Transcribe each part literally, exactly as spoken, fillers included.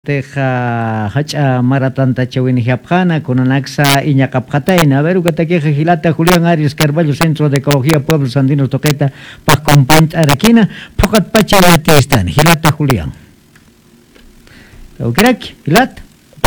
teja hacha maratanta chawini japjana con anaxa iñacapjataina. A ver, ucataqueja Gilata Julián Arias Carvalho, Centro de Ecología Pueblos Andinos Toqueta, Pacompanch Araquina, Pocat Pachavatestan, Gilata Julián. Crack, Gilata.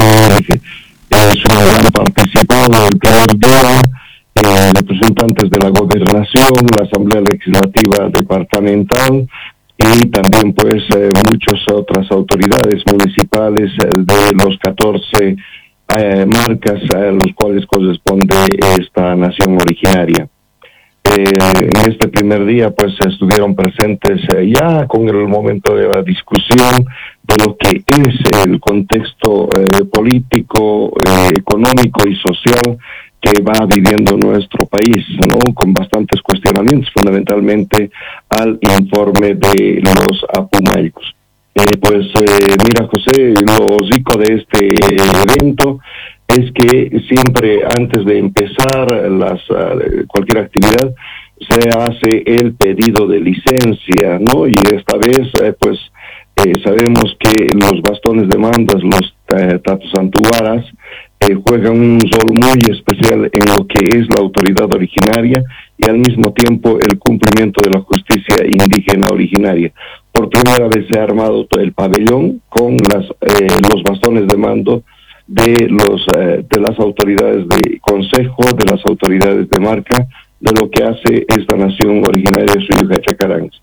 Es una gran participado el primer día, eh, representantes de la gobernación, la Asamblea Legislativa Departamental y también pues eh, muchas otras autoridades municipales eh, de los catorce eh, marcas a los cuales corresponde esta nación originaria. Eh, en este primer día pues estuvieron presentes eh, ya con el momento de la discusión de lo que es el contexto eh, político, eh, económico y social que va viviendo nuestro país, ¿no? Con bastantes cuestionamientos, fundamentalmente al informe de los apumaycos. Eh, pues eh, mira, José, lo rico de este evento es que siempre antes de empezar las uh, cualquier actividad se hace el pedido de licencia, ¿no? Y esta vez, eh, pues, eh, sabemos que los bastones de mandas, los eh, tatusantuaras, eh, juegan un rol muy especial en lo que es la autoridad originaria y al mismo tiempo el cumplimiento de la justicia indígena originaria. Por primera vez se ha armado todo el pabellón con las eh, los bastones de mando de los eh, de las autoridades de consejo, de las autoridades de marca, de lo que hace esta nación originaria de Suyuca Chacarangas.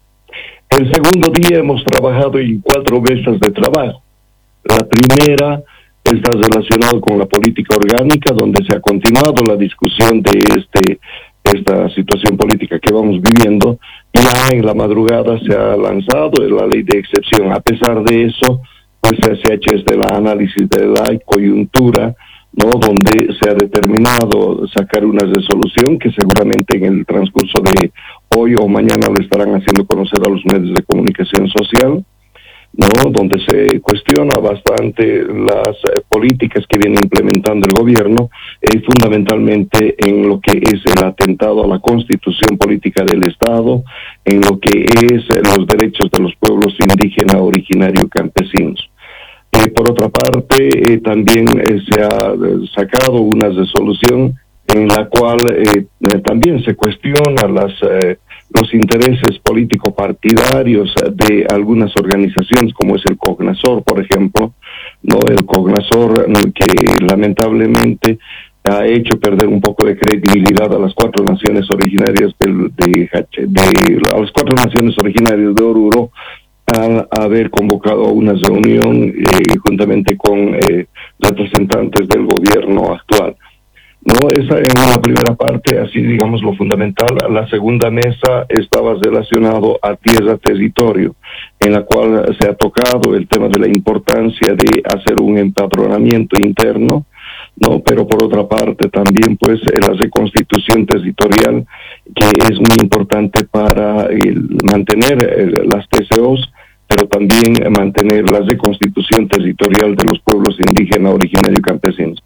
El segundo día hemos trabajado en cuatro mesas de trabajo. La primera está relacionada con la política orgánica, donde se ha continuado la discusión de este esta situación política que vamos viviendo. Ya en la madrugada se ha lanzado la ley de excepción. A pesar de eso, pues se ha hecho este el análisis de la coyuntura, ¿no? Donde se ha determinado sacar una resolución que seguramente en el transcurso de hoy o mañana le estarán haciendo conocer a los medios de comunicación social, ¿no? Donde se cuestiona bastante las eh, políticas que viene implementando el gobierno, eh, fundamentalmente en lo que es el atentado a la constitución política del Estado, en lo que es eh, los derechos de los pueblos indígenas, originarios, campesinos. Eh, por otra parte, eh, también eh, se ha eh, sacado una resolución en la cual eh, eh, también se cuestiona las eh, los intereses político-partidarios de algunas organizaciones, como es el COGNASOR, por ejemplo, no el COGNASOR que lamentablemente ha hecho perder un poco de credibilidad a las cuatro naciones originarias del, de, de, de a las cuatro naciones originarias de Oruro, al haber convocado una reunión eh, juntamente con eh, representantes del gobierno actual. No, esa es la primera parte, así digamos lo fundamental. La segunda mesa estaba relacionado a tierra territorio, en la cual se ha tocado el tema de la importancia de hacer un empadronamiento interno, no, pero por otra parte también pues la reconstitución territorial, que es muy importante para el, mantener el, las T C Os, pero también mantener la reconstitución territorial de los pueblos indígenas, originarios y campesinos.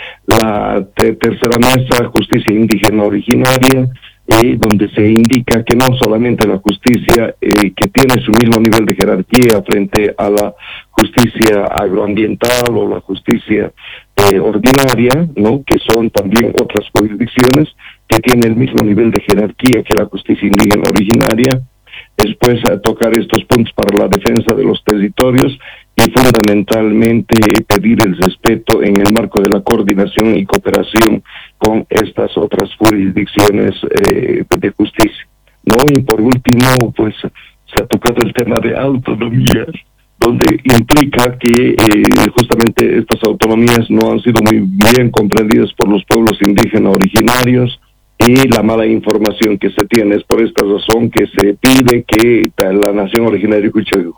La te tercera mesa, justicia indígena originaria, eh, donde se indica que no solamente la justicia eh, que tiene su mismo nivel de jerarquía frente a la justicia agroambiental o la justicia eh, ordinaria, ¿no? Que son también otras jurisdicciones que tienen el mismo nivel de jerarquía que la justicia indígena originaria. Después a tocar estos puntos para la defensa de los territorios y fundamentalmente pedir el respeto en el marco de la coordinación y cooperación con estas otras jurisdicciones eh, de justicia, ¿no? Y por último, pues se ha tocado el tema de autonomías, donde implica que eh, justamente estas autonomías no han sido muy bien comprendidas por los pueblos indígenas originarios, y la mala información que se tiene. Es por esta razón que se pide que la nación originaria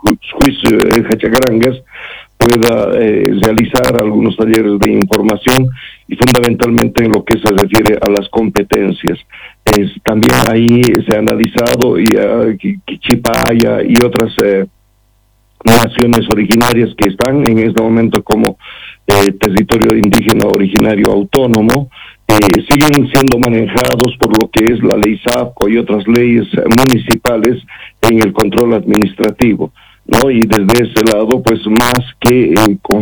de Chacarangas pueda eh, realizar algunos talleres de información y fundamentalmente en lo que se refiere a las competencias. Es, también ahí se ha analizado y uh, Chipaya y otras eh, naciones originarias que están en este momento como eh, territorio indígena originario autónomo, Eh, siguen siendo manejados por lo que es la ley SAPCO y otras leyes eh, municipales en el control administrativo, ¿no? Y desde ese lado, pues más que eh,